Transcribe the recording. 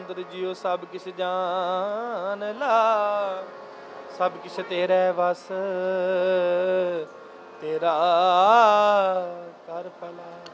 अंदर जियो सब किस जान ला, सब किस तेरे बस तेरा कर भला।